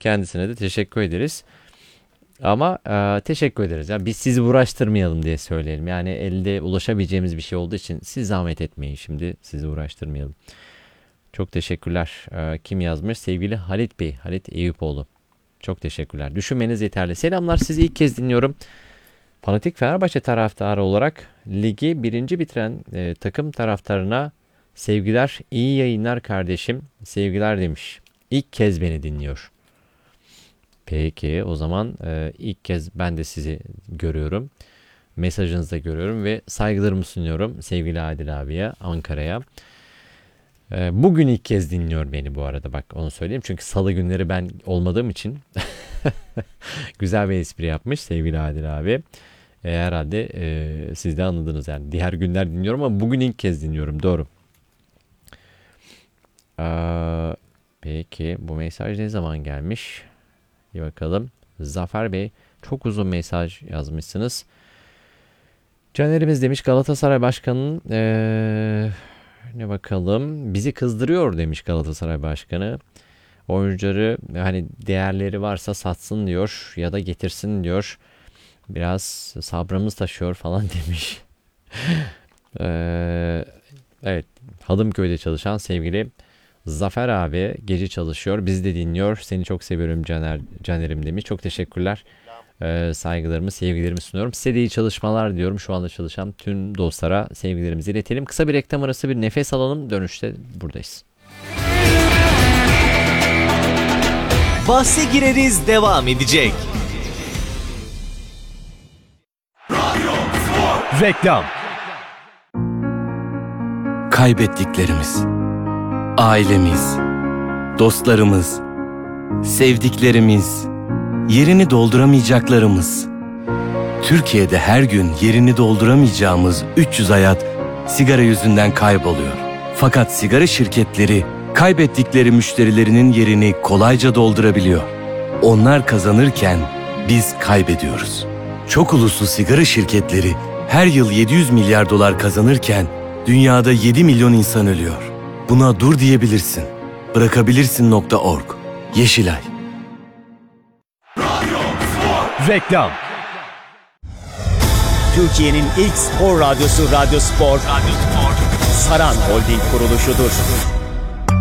Kendisine de teşekkür ederiz. Ama teşekkür ederiz. Yani biz sizi uğraştırmayalım diye söyleyelim. Yani elde ulaşabileceğimiz bir şey olduğu için siz zahmet etmeyin, şimdi sizi uğraştırmayalım. Çok teşekkürler. Kim yazmış? Sevgili Halit Bey, Halit Eyüpoğlu. Çok teşekkürler. Düşünmeniz yeterli. Selamlar, sizi ilk kez dinliyorum. Fanatik Fenerbahçe taraftarı olarak ligi birinci bitiren takım taraftarına sevgiler, iyi yayınlar kardeşim, sevgiler demiş. İlk kez beni dinliyor. Peki o zaman ilk kez ben de sizi görüyorum. Mesajınızı da görüyorum ve saygılarımı sunuyorum sevgili Adil abiye, Ankara'ya. Bugün ilk kez dinliyor beni bu arada, bak onu söyleyeyim. Çünkü salı günleri ben olmadığım için güzel bir espri yapmış sevgili Adil abi. Herhalde siz de anladınız yani. Diğer günler dinliyorum ama bugün ilk kez dinliyorum, doğru. Peki bu mesaj ne zaman gelmiş? Bir bakalım. Zafer Bey, çok uzun mesaj yazmışsınız. Canerimiz demiş Galatasaray Başkanı'nın ne bakalım, bizi kızdırıyor demiş Galatasaray Başkanı. Oyuncuları hani değerleri varsa satsın diyor ya da getirsin diyor. Biraz sabrımız taşıyor falan demiş. Evet, Hadımköy'de çalışan sevgili Zafer abi gece çalışıyor. Bizi de dinliyor. Seni çok seviyorum Caner'im demiş. Çok teşekkürler. Saygılarımı, sevgilerimi sunuyorum. Size de iyi çalışmalar diyorum. Şu anda çalışan tüm dostlara sevgilerimizi iletelim. Kısa bir reklam arası, bir nefes alalım. Dönüşte buradayız. Bahse gireriz devam edecek. Reklam. Kaybettiklerimiz, ailemiz, dostlarımız, sevdiklerimiz, yerini dolduramayacaklarımız. Türkiye'de her gün yerini dolduramayacağımız 300 hayat sigara yüzünden kayboluyor. Fakat sigara şirketleri kaybettikleri müşterilerinin yerini kolayca doldurabiliyor. Onlar kazanırken biz kaybediyoruz. Çok uluslu sigara şirketleri her yıl 700 milyar dolar kazanırken dünyada 7 milyon insan ölüyor. Buna dur diyebilirsin. Bırakabilirsin.org. Yeşilay. Reklam. Türkiye'nin ilk spor radyosu Radyo Spor, Saran Holding kuruluşudur.